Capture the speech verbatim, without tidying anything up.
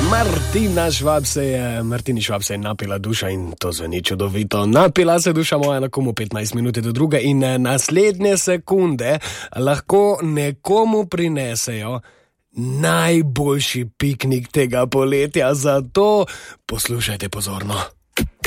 Martina Švab se je, Martini Švab se je napila duša in to zveni čudovito. Napila se duša moja na komu petnajst minut do druge in naslednje sekunde lahko nekomu prinesejo najboljši piknik tega poletja. Zato poslušajte pozorno.